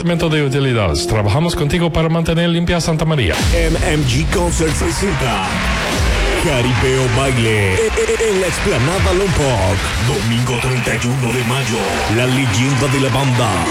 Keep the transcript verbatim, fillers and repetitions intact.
Departamento de Utilidades. Trabajamos contigo para mantener limpia Santa María. M M G Concert presenta Jaripeo Baile en la Explanada Lompoc. Domingo treinta y uno de mayo. La leyenda de la banda